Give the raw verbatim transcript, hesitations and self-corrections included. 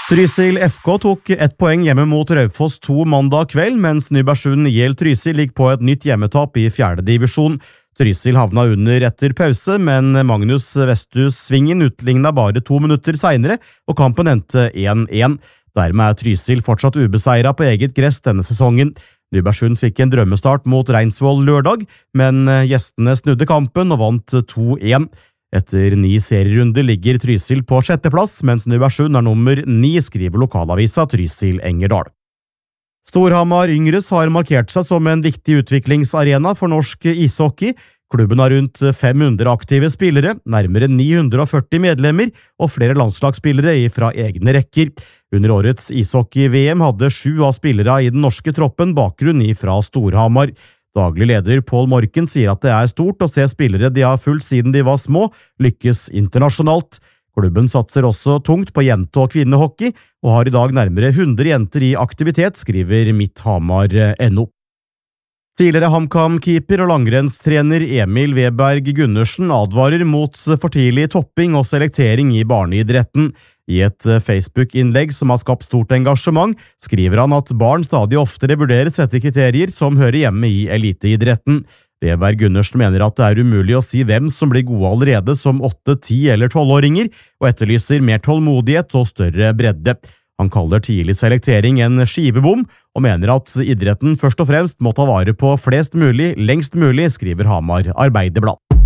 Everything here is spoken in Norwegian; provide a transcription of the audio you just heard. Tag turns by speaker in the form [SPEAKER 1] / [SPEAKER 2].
[SPEAKER 1] Trysil F K tok ett poeng hjemme mot Raufoss to mandag kveld, mens Nybergsund I L Trysil ligger på et nytt hjemmetap I fjerde divisjon. Trysil havna under etter pause, men Magnus Vesthus Svingen utlignet bare to minutter senere, og kampen endte én én. Dermed er Trysil fortsatt ubeseiret på eget gress denne sesongen. Nybergsund fikk en drømmestart mot Reinsvoll lørdag, men gjestene snudde kampen og vant to én. Etter ni serierunder ligger Trysil på sjetteplass, mens Nybergsund er nummer ni, skriver lokalavisa Trysil Engerdal. Storhamar Yngres har markert seg som en viktig utviklingsarena for norsk ishockey. Klubben har rundt fem hundre aktive spillere, nærmere ni hundre og førti medlemmer og flere landslagsspillere fra egne rekker. Under årets ishockey-V M hadde sju av spillere I den norske troppen bakgrunn fra Storhamar. Daglig leder Paul Morken sier at det er stort å se spillere de har fulgt siden de var små, lykkes internasjonalt. Klubben satser også tungt på jente- og kvinnehockey, og har I dag nærmere hundre jenter I aktivitet, skriver Mitthamar punktum no. Tidligere HamKam-keeper og langrennstrener Emil Weberg Gundersen advarer mot for tidlig topping og selektering I barneidretten. I et Facebook-innlegg som har skapt stort engasjement, skriver han at barn stadig oftere vurderes etter kriterier som hører hjemme I eliteidretten. Weberg Gundersen mener at det er umulig å si hvem som blir gode allerede som åtte, ti eller tolvåringer, og etterlyser mer tålmodighet og større bredde. Han kaller tidlig selektering en skivebom, og mener at idretten først og fremst må ta vare på flest mulig, lengst mulig, skriver Hamar Arbeiderblad.